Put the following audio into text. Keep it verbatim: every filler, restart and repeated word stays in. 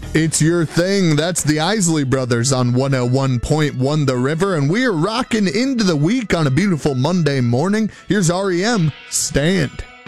It's your thing. That's the Isley Brothers on one oh one point one The River, and we are rocking into the week on a beautiful Monday morning. Here's R E M, Stand.